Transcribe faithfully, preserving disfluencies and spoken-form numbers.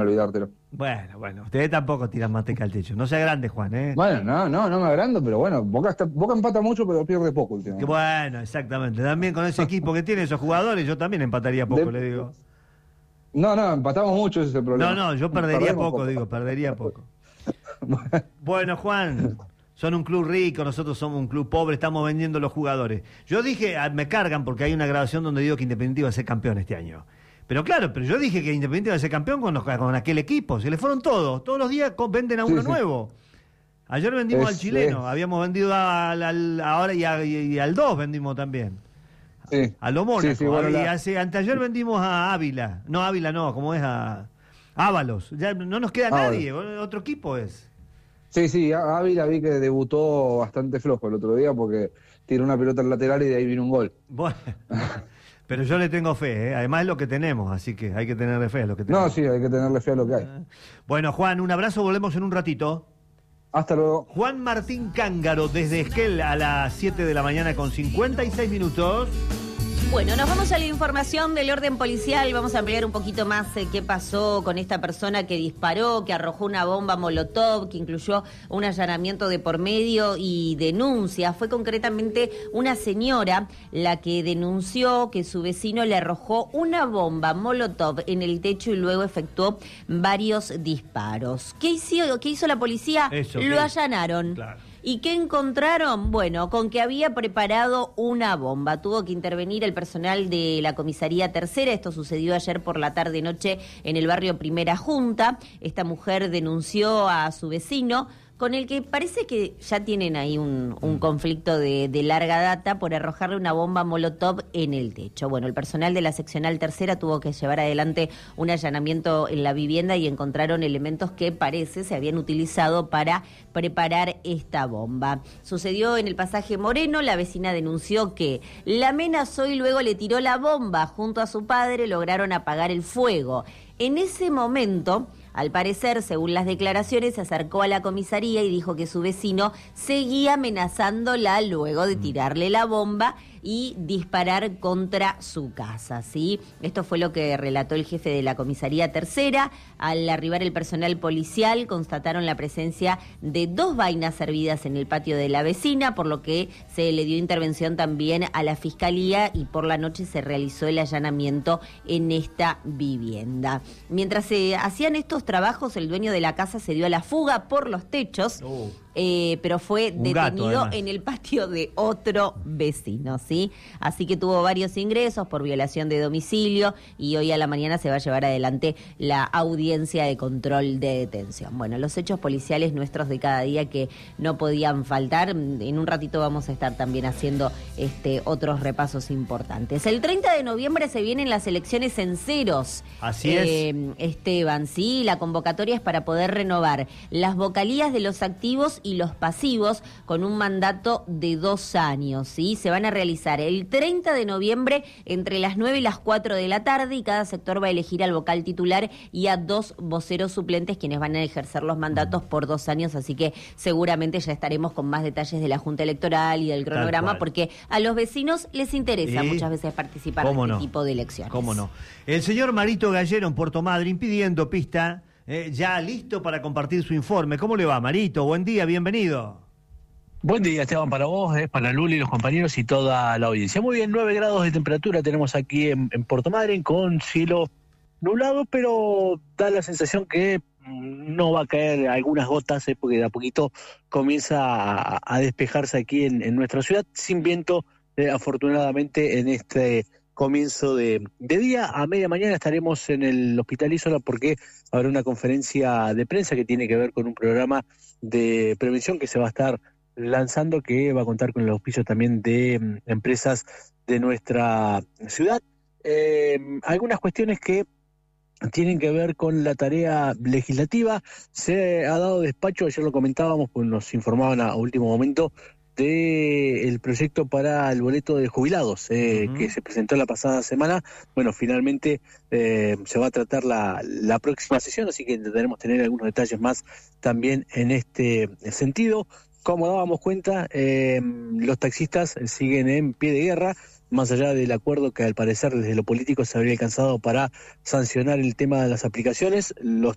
olvidártelo. Bueno, bueno, ustedes tampoco tiran manteca al techo. No sea grande, Juan, ¿eh? Bueno, no, no, no me agrando, pero bueno, Boca, está, Boca empata mucho, pero pierde poco Que últimamente. bueno, exactamente. También con ese equipo que tiene esos jugadores, yo también empataría poco, De- le digo. No, no, empatamos mucho, ese es el problema. No, no, yo perdería Perdemos poco, digo, perdería poco. Bueno, Juan, son un club rico, nosotros somos un club pobre, estamos vendiendo los jugadores. Yo dije, ah, me cargan porque hay una grabación donde digo que Independiente iba a ser campeón este año. Pero claro, pero yo dije que Independiente iba a ser campeón con, los- con aquel equipo. Se le fueron todos. Todos los días co- venden a Sí, uno sí. nuevo. Ayer vendimos Es- al chileno, es- habíamos vendido al, al- ahora y, a- y- y al dos vendimos también. Sí. A lo Mónaco. Sí, sí, bueno, y la- hace, anteayer vendimos a Ávila. No, Ávila no, como es a Ábalos. Ya no nos queda Ábalos. nadie, otro equipo es. Sí, sí, Á- Ávila vi que debutó bastante flojo el otro día porque tiró una pelota al lateral y de ahí vino un gol. Bueno, pero yo le tengo fe, ¿eh? Además es lo que tenemos, así que hay que tenerle fe a lo que tenemos. No, sí, hay que tenerle fe a lo que hay. Bueno, Juan, un abrazo, volvemos en un ratito. Hasta luego. Juan Martín Cángaro, desde Esquel a las siete de la mañana con cincuenta y seis minutos. Bueno, nos vamos a la información del orden policial. Vamos a ampliar un poquito más eh, qué pasó con esta persona que disparó, que arrojó una bomba molotov, que incluyó un allanamiento de por medio y denuncia. Fue concretamente una señora la que denunció que su vecino le arrojó una bomba molotov en el techo y luego efectuó varios disparos. ¿Qué hizo, qué hizo la policía? Eso, Lo ¿qué? allanaron. Claro. ¿Y qué encontraron? Bueno, con que había preparado una bomba. Tuvo que intervenir el personal de la comisaría tercera. Esto sucedió ayer por la tarde-noche en el barrio Primera Junta. Esta mujer denunció a su vecino, con el que parece que ya tienen ahí un, un conflicto de, de larga data por arrojarle una bomba molotov en el techo. Bueno, el personal de la seccional tercera tuvo que llevar adelante un allanamiento en la vivienda y encontraron elementos que parece se habían utilizado para preparar esta bomba. Sucedió en el pasaje Moreno, la vecina denunció que la amenazó y luego le tiró la bomba. Junto a su padre lograron apagar el fuego. En ese momento, al parecer, según las declaraciones, se acercó a la comisaría y dijo que su vecino seguía amenazándola luego de tirarle la bomba y disparar contra su casa, ¿sí? Esto fue lo que relató el jefe de la comisaría tercera. Al arribar el personal policial, constataron la presencia de dos vainas servidas en el patio de la vecina, por lo que se le dio intervención también a la fiscalía y por la noche se realizó el allanamiento en esta vivienda. Mientras se hacían estos trabajos, el dueño de la casa se dio a la fuga por los techos. Oh. Eh, pero fue Un detenido gato, además. en el patio de otro vecino, ¿sí? Así que tuvo varios ingresos por violación de domicilio y hoy a la mañana se va a llevar adelante la audiencia de control de detención. Bueno, los hechos policiales nuestros de cada día que no podían faltar. En un ratito vamos a estar también haciendo este otros repasos importantes. El treinta de noviembre se vienen las elecciones en ceros. Así Eh, es. Esteban, sí, la convocatoria es para poder renovar las vocalías de los activos y los pasivos con un mandato de dos años, ¿sí? Se van a realizar el treinta de noviembre entre las nueve y las cuatro de la tarde y cada sector va a elegir al vocal titular y a dos voceros suplentes quienes van a ejercer los mandatos por dos años, así que seguramente ya estaremos con más detalles de la Junta Electoral y del cronograma cual. porque a los vecinos les interesa ¿Y? muchas veces participar de ¿Cómo este no? tipo de elecciones. ¿Cómo no? El señor Marito Gallero en Puerto Madryn pidiendo pista, eh, ya listo para compartir su informe. ¿Cómo le va, Marito? Buen día, bienvenido. Buen día, Esteban, para vos, eh, para Luli, los compañeros y toda la audiencia. Muy bien, nueve grados de temperatura tenemos aquí en, en Puerto Madryn con cielo nublado, pero da la sensación que mm, no va a caer algunas gotas, eh, porque de a poquito comienza a, a despejarse aquí en, en nuestra ciudad, sin viento, eh, afortunadamente, en este comienzo de, de día. A media mañana estaremos en el Hospital Isola porque habrá una conferencia de prensa que tiene que ver con un programa de prevención que se va a estar lanzando, que va a contar con el auspicio también de mm, empresas de nuestra ciudad. Eh, algunas cuestiones que tienen que ver con la tarea legislativa. Se ha dado despacho, ayer lo comentábamos, pues nos informaban a, a último momento, de el proyecto para el boleto de jubilados eh, uh-huh. que se presentó la pasada semana. Bueno, finalmente eh, se va a tratar la, la próxima sesión, así que intentaremos tener algunos detalles más también en este sentido. Como dábamos cuenta, eh, los taxistas siguen en pie de guerra, más allá del acuerdo que al parecer desde lo político se habría alcanzado para sancionar el tema de las aplicaciones. Los